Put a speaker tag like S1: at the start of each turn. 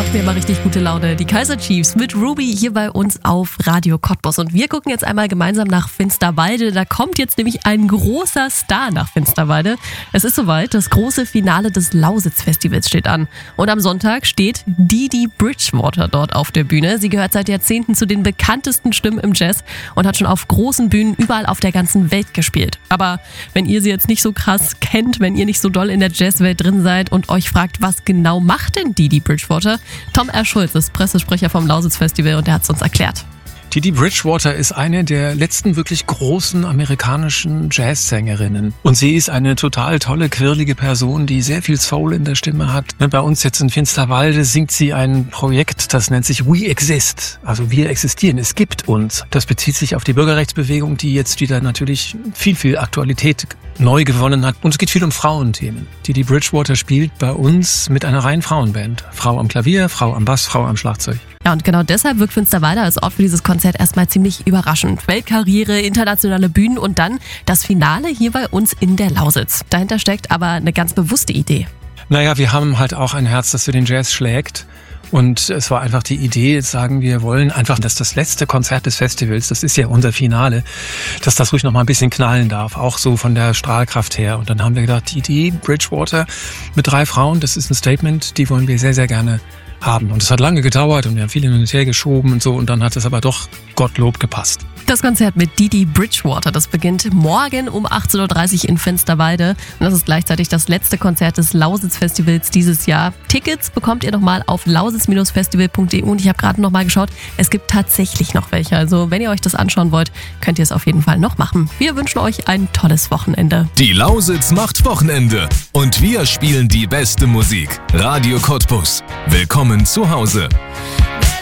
S1: macht mir immer richtig gute Laune. Die Kaiser Chiefs mit Ruby hier bei uns auf Radio Cottbus. Und wir gucken jetzt einmal gemeinsam nach Finsterwalde. Da kommt jetzt nämlich ein großer Star nach Finsterwalde. Es ist soweit, das große Finale des Lausitz-Festivals steht an. Und am Sonntag steht Didi Bridgewater dort auf der Bühne. Sie gehört seit Jahrzehnten zu den bekanntesten Stimmen im Jazz und hat schon auf großen Bühnen überall auf der ganzen Welt gespielt. Aber wenn ihr sie jetzt nicht so krass kennt, wenn ihr nicht so doll in der Jazzwelt drin seid und euch fragt, was genau macht denn Didi Bridgewater? Tom R. Schulz ist Pressesprecher vom Lausitz-Festival und der hat es uns erklärt.
S2: Didi Bridgewater ist eine der letzten wirklich großen amerikanischen Jazzsängerinnen. Und sie ist eine total tolle, quirlige Person, die sehr viel Soul in der Stimme hat. Bei uns jetzt in Finsterwalde singt sie ein Projekt, das nennt sich We Exist. Also wir existieren, es gibt uns. Das bezieht sich auf die Bürgerrechtsbewegung, die jetzt wieder natürlich viel Aktualität neu gewonnen hat. Und es geht viel um Frauenthemen. Didi Bridgewater spielt bei uns mit einer reinen Frauenband. Frau am Klavier, Frau am Bass, Frau am Schlagzeug.
S1: Ja, und genau deshalb wirkt Finsterwalde als Ort für dieses Konzert erstmal ziemlich überraschend. Weltkarriere, internationale Bühnen und dann das Finale hier bei uns in der Lausitz. Dahinter steckt aber eine ganz bewusste Idee.
S2: Naja, wir haben halt auch ein Herz, das für den Jazz schlägt. Und es war einfach die Idee, jetzt sagen wir wollen einfach, dass das letzte Konzert des Festivals, das ist ja unser Finale, dass das ruhig noch mal ein bisschen knallen darf, auch so von der Strahlkraft her. Und dann haben wir gedacht, Didi Bridgewater mit 3 Frauen, das ist ein Statement, die wollen wir sehr, sehr gerne haben. Und es hat lange gedauert und wir haben viel hin und her geschoben und so und dann hat es aber doch Gottlob gepasst.
S1: Das Konzert mit Didi Bridgewater, das beginnt morgen um 18.30 Uhr in Finsterwalde. Und das ist gleichzeitig das letzte Konzert des Lausitz-Festivals dieses Jahr. Tickets bekommt ihr nochmal auf lausitz-festival.de und ich habe gerade nochmal geschaut, es gibt tatsächlich noch welche. Also wenn ihr euch das anschauen wollt, könnt ihr es auf jeden Fall noch machen. Wir wünschen euch ein tolles Wochenende.
S3: Die Lausitz macht Wochenende und wir spielen die beste Musik. Radio Cottbus. Willkommen zu Hause.